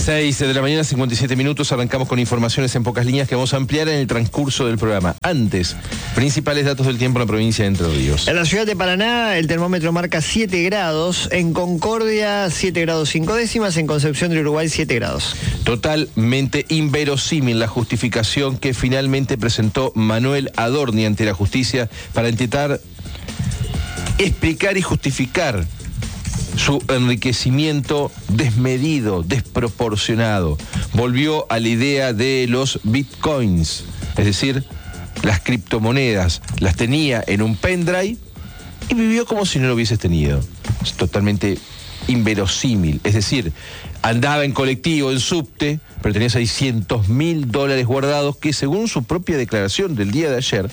6 de la mañana, 57 minutos, arrancamos con informaciones en pocas líneas que vamos a ampliar en el transcurso del programa. Antes, principales datos del tiempo en la provincia de Entre Ríos. En la ciudad de Paraná, el termómetro marca 7 grados, en Concordia 7 grados 5 décimas, en Concepción del Uruguay 7 grados. Totalmente inverosímil la justificación que finalmente presentó Manuel Adorni ante la justicia para intentar explicar y justificar su enriquecimiento desmedido, desproporcionado. Volvió a la idea de los bitcoins, es decir, las criptomonedas. Las tenía en un pendrive y vivió como si no lo hubieses tenido. Es totalmente inverosímil. Es decir, andaba en colectivo, en subte, pero tenía $600.000 guardados que, según su propia declaración del día de ayer,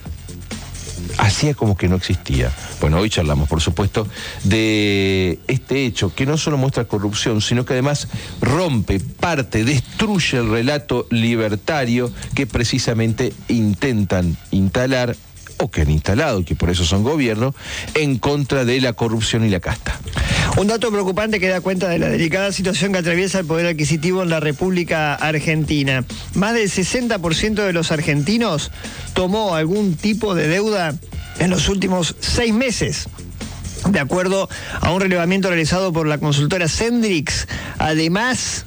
hacía como que no existía. Bueno, hoy charlamos, por supuesto, de este hecho que no solo muestra corrupción, sino que además rompe, parte, destruye el relato libertario que precisamente intentan instalar, o que han instalado, y que por eso son gobierno, en contra de la corrupción y la casta. Un dato preocupante que da cuenta de la delicada situación que atraviesa el poder adquisitivo en la República Argentina. Más del 60% de los argentinos tomó algún tipo de deuda en los últimos 6 meses. De acuerdo a un relevamiento realizado por la consultora Sendrix, además,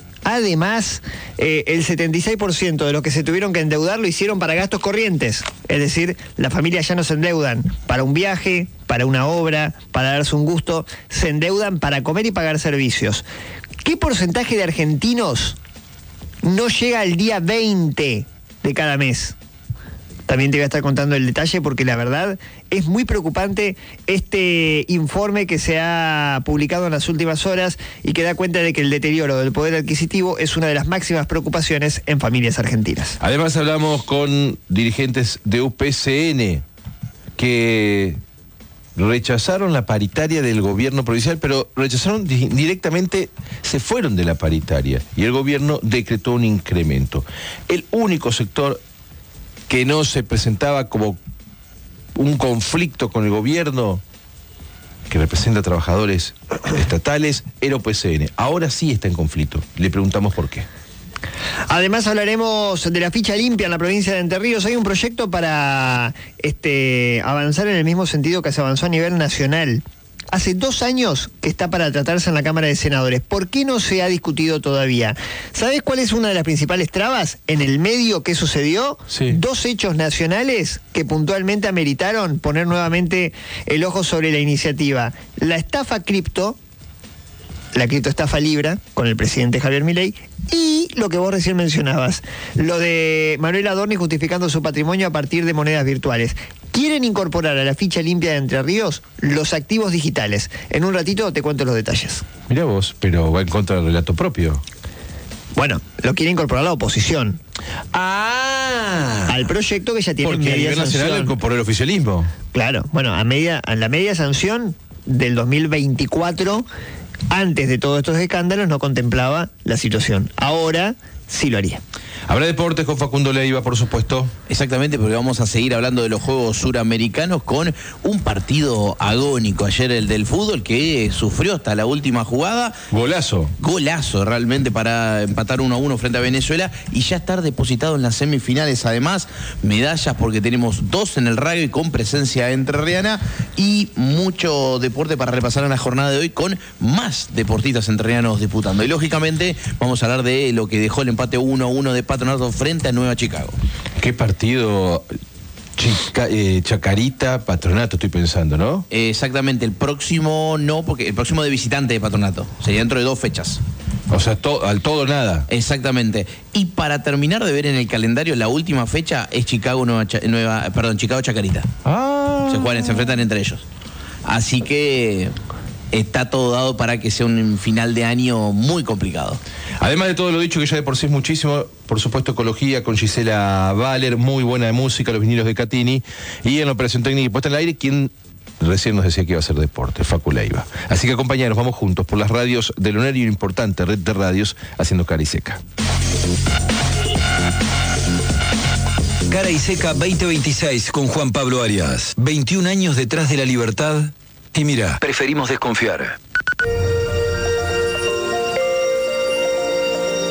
el 76% de los que se tuvieron que endeudar lo hicieron para gastos corrientes. Es decir, las familias ya no se endeudan para un viaje, para una obra, para darse un gusto, se endeudan para comer y pagar servicios. ¿Qué porcentaje de argentinos no llega al día 20 de cada mes? También te voy a estar contando el detalle porque la verdad es muy preocupante este informe que se ha publicado en las últimas horas y que da cuenta de que el deterioro del poder adquisitivo es una de las máximas preocupaciones en familias argentinas. Además hablamos con dirigentes de UPCN que rechazaron la paritaria del gobierno provincial, pero rechazaron directamente, se fueron de la paritaria y el gobierno decretó un incremento. El único sector que no se presentaba como un conflicto con el gobierno, que representa a trabajadores estatales, era UPCN. Ahora sí está en conflicto. Le preguntamos por qué. Además hablaremos de la ficha limpia en la provincia de Entre Ríos. Hay un proyecto para avanzar en el mismo sentido que se avanzó a nivel nacional. Hace 2 años que está para tratarse en la Cámara de Senadores. ¿Por qué no se ha discutido todavía? ¿Sabés cuál es una de las principales trabas? En el medio, ¿qué sucedió? Sí. 2 hechos nacionales que puntualmente ameritaron poner nuevamente el ojo sobre la iniciativa. La estafa cripto, la criptoestafa Libra, con el presidente Javier Milei, y lo que vos recién mencionabas, lo de Manuel Adorni justificando su patrimonio a partir de monedas virtuales. Quieren incorporar a la ficha limpia de Entre Ríos los activos digitales. En un ratito te cuento los detalles. Mirá vos, pero va en contra del relato propio. Bueno, lo quiere incorporar la oposición. ¡Ah! Al proyecto que ya tiene porque media a nivel sanción. nacional por el oficialismo. Claro, bueno, a la media sanción del 2024, antes de todos estos escándalos, no contemplaba la situación. Ahora sí lo haría. Habrá deportes con Facundo Leiva, por supuesto. Exactamente, porque vamos a seguir hablando de los Juegos Suramericanos con un partido agónico. Ayer el del fútbol que sufrió hasta la última jugada. Golazo. Golazo realmente para empatar 1-1 frente a Venezuela y ya estar depositado en las semifinales. Además, medallas porque tenemos 2 en el rugby con presencia entrerriana y mucho deporte para repasar en la jornada de hoy con más deportistas entrerrianos disputando. Y lógicamente vamos a hablar de lo que dejó el empate 1-1 de Patronato frente a Nueva Chicago. Qué partido. Chacarita, Patronato, estoy pensando, ¿no? Exactamente, el próximo no, porque el próximo de visitante de Patronato. Sería dentro de 2 fechas. O sea, al todo nada. Exactamente. Y para terminar de ver en el calendario, la última fecha es Chicago-Chacarita. Ah. Se enfrentan entre ellos. Así que está todo dado para que sea un final de año muy complicado. Además de todo lo dicho, que ya de por sí es muchísimo, por supuesto Ecología con Gisela Valer, muy buena de música, los vinilos de Catini, y en la operación técnica y puesta en el aire, quien recién nos decía que iba a ser deporte, Facu Leiva. Así que acompañaros, vamos juntos por las radios de Lunar y una importante red de radios haciendo Cara y Seca. Cara y Seca 2026 con Juan Pablo Arias. 21 años detrás de la libertad y mira, preferimos desconfiar.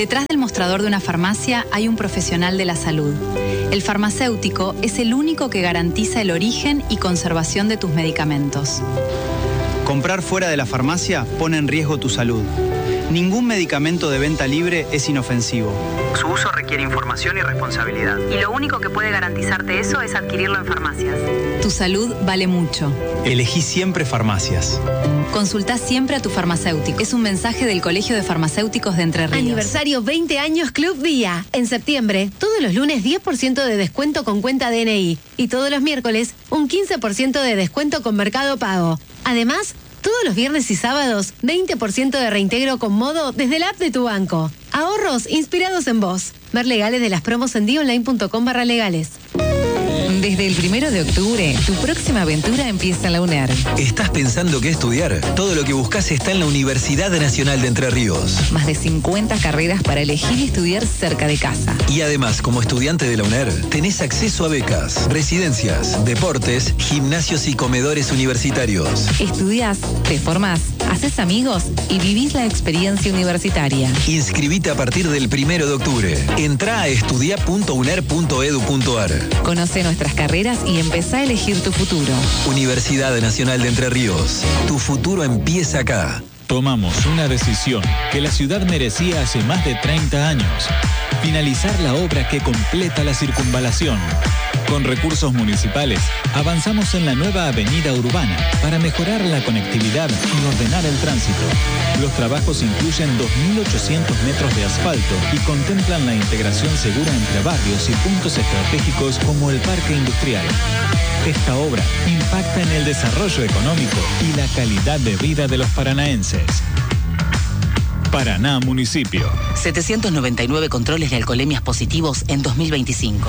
Detrás del mostrador de una farmacia hay un profesional de la salud. El farmacéutico es el único que garantiza el origen y conservación de tus medicamentos. Comprar fuera de la farmacia pone en riesgo tu salud. Ningún medicamento de venta libre es inofensivo. Su uso requiere información y responsabilidad. Y lo único que puede garantizarte eso es adquirirlo en farmacias. Tu salud vale mucho. Elegí siempre farmacias. Consultá siempre a tu farmacéutico. Es un mensaje del Colegio de Farmacéuticos de Entre Ríos. Aniversario 20 años Club Día. En septiembre, todos los lunes 10% de descuento con cuenta DNI. Y todos los miércoles, un 15% de descuento con Mercado Pago. Además, todos los viernes y sábados, 20% de reintegro con Modo desde la app de tu banco. Ahorros inspirados en vos. Ver legales de las promos en dionline.com/legales. Desde el 1 de octubre, tu próxima aventura empieza en la UNER. ¿Estás pensando qué estudiar? Todo lo que buscas está en la Universidad Nacional de Entre Ríos. Más de 50 carreras para elegir y estudiar cerca de casa. Y además, como estudiante de la UNER, tenés acceso a becas, residencias, deportes, gimnasios y comedores universitarios. Estudiás, te formás, haces amigos y vivís la experiencia universitaria. Inscribite a partir del 1 de octubre. Entrá a estudia.uner.edu.ar. Conoce nuestras carreras y empezá a elegir tu futuro. Universidad Nacional de Entre Ríos. Tu futuro empieza acá. Tomamos una decisión que la ciudad merecía hace más de 30 años. Finalizar la obra que completa la circunvalación. Con recursos municipales, avanzamos en la nueva avenida urbana para mejorar la conectividad y ordenar el tránsito. Los trabajos incluyen 2.800 metros de asfalto y contemplan la integración segura entre barrios y puntos estratégicos como el Parque Industrial. Esta obra impacta en el desarrollo económico y la calidad de vida de los paranaenses. Paraná Municipio. 799 controles de alcoholemias positivos en 2025.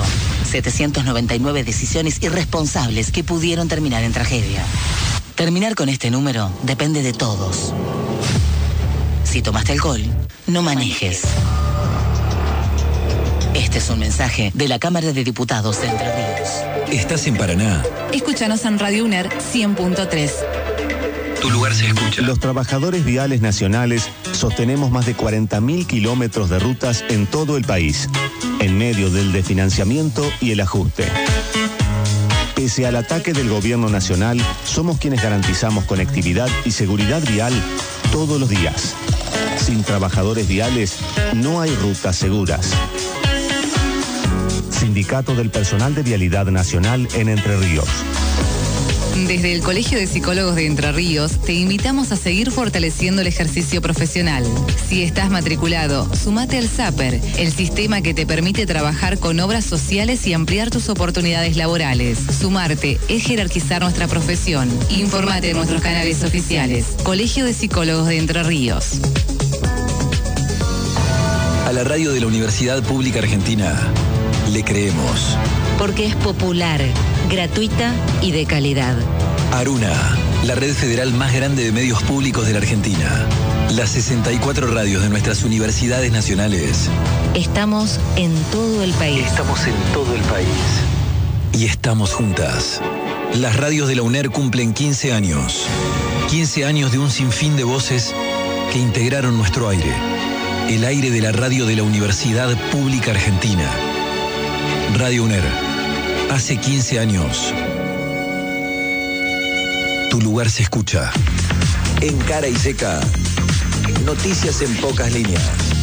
799 decisiones irresponsables que pudieron terminar en tragedia. Terminar con este número depende de todos. Si tomaste alcohol, no manejes. Este es un mensaje de la Cámara de Diputados de Entre Ríos. ¿Estás en Paraná? Escúchanos en Radio UNER 100.3. Tu lugar se escucha. Los trabajadores viales nacionales sostenemos más de 40.000 kilómetros de rutas en todo el país, en medio del desfinanciamiento y el ajuste. Pese al ataque del gobierno nacional, somos quienes garantizamos conectividad y seguridad vial todos los días. Sin trabajadores viales, no hay rutas seguras. Sindicato del Personal de Vialidad Nacional en Entre Ríos. Desde el Colegio de Psicólogos de Entre Ríos, te invitamos a seguir fortaleciendo el ejercicio profesional. Si estás matriculado, sumate al SAPER, el sistema que te permite trabajar con obras sociales y ampliar tus oportunidades laborales. Sumarte es jerarquizar nuestra profesión. Informate en nuestros canales oficiales. Colegio de Psicólogos de Entre Ríos. A la radio de la Universidad Pública Argentina le creemos. Porque es popular, gratuita y de calidad. Aruna, la red federal más grande de medios públicos de la Argentina. Las 64 radios de nuestras universidades nacionales. Estamos en todo el país. Estamos en todo el país. Y estamos juntas. Las radios de la UNER cumplen 15 años. 15 años de un sinfín de voces que integraron nuestro aire. El aire de la radio de la Universidad Pública Argentina. Radio UNER. Hace 15 años. Tu lugar se escucha. En Cara y Seca. Noticias en pocas líneas.